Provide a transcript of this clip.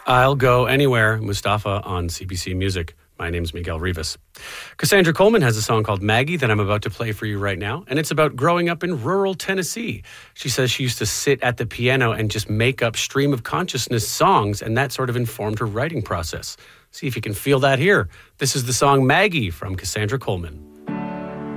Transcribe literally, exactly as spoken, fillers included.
I'll Go Anywhere, Mustafa on C B C Music. My name's Miguel Rivas. Cassandra Coleman has a song called Maggie that I'm about to play for you right now, and it's about growing up in rural Tennessee. She says she used to sit at the piano and just make up stream of consciousness songs, and that sort of informed her writing process. See if you can feel that here. This is the song Maggie from Cassandra Coleman.